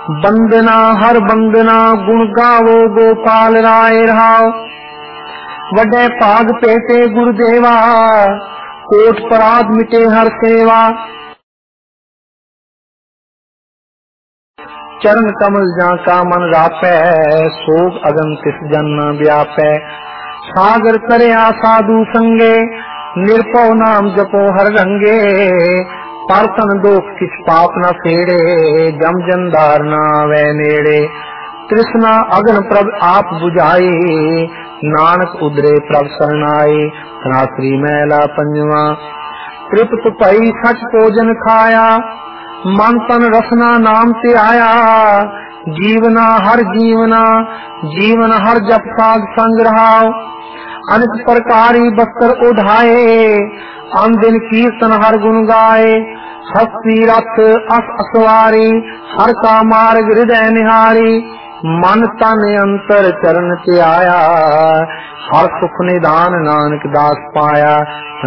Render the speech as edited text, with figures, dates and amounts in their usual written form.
बंदना हर बंदना गुण गावो गोपाल राय रहाओ। वडे भाग पेटे गुरुदेवा कोट पराध मिटे हर सेवा। चरण कमल जाका मन रापै सोग अगन तिस जन न व्यापै। सागर तरया साधु संगे निरपौ नाम जपो हर रंगे। पारतन दोख किस पाप न फेड़े जम जंदार न आवे नेड़े। तृष्णा अगन प्रभ आप बुझाई नानक उदरे प्रभ शरणाई। रात्रि मैला पंजवा तृप्त भई सच भोजन खाया। मन तन रसना नाम ते आया। जीवना हर जीवना जीवन हर जप साध संग रहाओ। अनेक प्रकारी बस्तर ओढ़ाए अन दिन कीर्तन हर गुण गाए। हस्ती रथ अस असवारी हर का मार्ग हृदय निहारी। मन तन अंतर चरण ते आया हर सुख निदान नानक दास पाया।